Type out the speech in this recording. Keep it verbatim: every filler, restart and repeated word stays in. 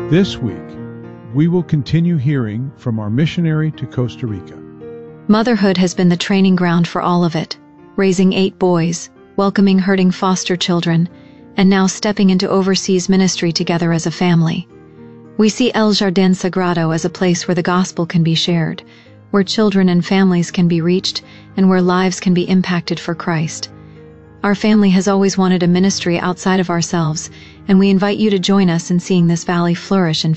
This week, we will continue hearing from our missionary to Costa Rica. Motherhood has been the training ground for all of it, raising eight boys, welcoming hurting foster children, and now stepping into overseas ministry together as a family. We see El Jardín Sagrado as a place where the gospel can be shared, where children and families can be reached, and where lives can be impacted for Christ. Our family has always wanted a ministry outside of ourselves, and we invite you to join us in seeing this valley flourish in